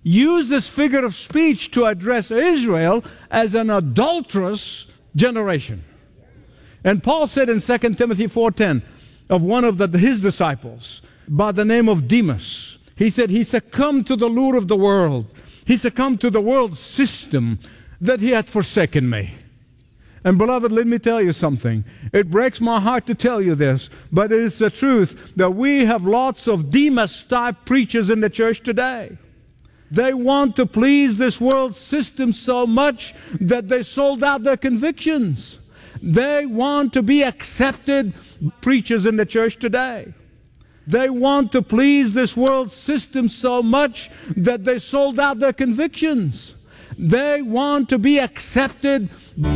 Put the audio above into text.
used this figure of speech to address Israel as an adulterous generation. And Paul said in 2 Timothy 4:10 of one of his disciples by the name of Demas, he said he succumbed to the lure of the world. He succumbed to the world system that he had forsaken me. And beloved, let me tell you something. It breaks my heart to tell you this, but it is the truth that we have lots of Demas-type preachers in the church today. They want to please this world system so much that they sold out their convictions. They want to be accepted preachers in the church today. They want to please this world system so much that they sold out their convictions. They want to be accepted